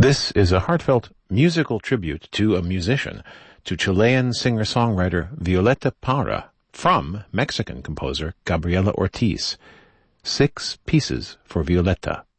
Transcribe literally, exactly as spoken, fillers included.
This is a heartfelt musical tribute to a musician, to Chilean singer-songwriter Violeta Parra, from Mexican composer Gabriela Ortiz. Six pieces for Violeta.